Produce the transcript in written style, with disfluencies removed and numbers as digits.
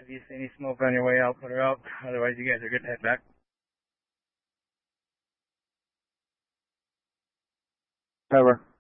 If you see any smoke on your way out, put her out. Otherwise, you guys are good to head back. Cover.